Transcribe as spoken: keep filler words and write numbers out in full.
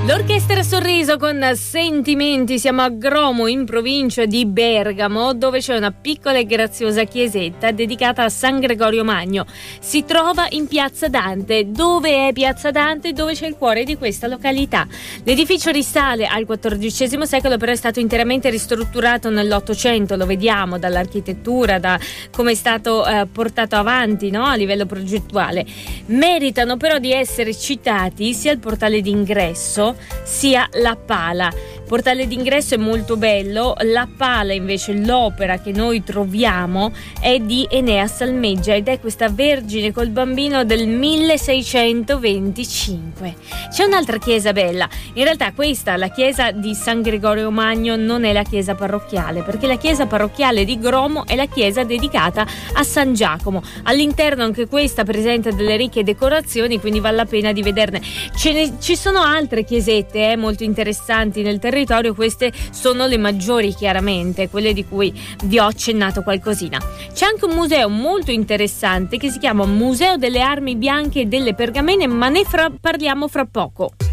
L'Orchestra Sorriso con Sentimenti. Siamo a Gromo, in provincia di Bergamo, dove c'è una piccola e graziosa chiesetta dedicata a San Gregorio Magno. Si trova in Piazza Dante. Dove è Piazza Dante? Dove c'è il cuore di questa località. L'edificio risale al quattordicesimo secolo, però è stato interamente ristrutturato nell'Ottocento. Lo vediamo dall'architettura, da come è stato eh, portato avanti, no? A livello progettuale. Meritano però di essere citati sia il portale d'ingresso sia la pala. Il portale d'ingresso è molto bello, la pala invece, l'opera che noi troviamo, è di Enea Salmeggia ed è questa Vergine col bambino del milleseicentoventicinque. C'è un'altra chiesa bella, in realtà questa, la chiesa di San Gregorio Magno, non è la chiesa parrocchiale, perché la chiesa parrocchiale di Gromo è la chiesa dedicata a San Giacomo. All'interno anche questa presenta delle ricche decorazioni, quindi vale la pena di vederne. Ce ne, ci sono altre chiesette eh, molto interessanti nel territorio, queste sono le maggiori chiaramente, quelle di cui vi ho accennato qualcosina. C'è anche un museo molto interessante che si chiama Museo delle Armi Bianche e delle Pergamene, ma ne fra- parliamo fra poco.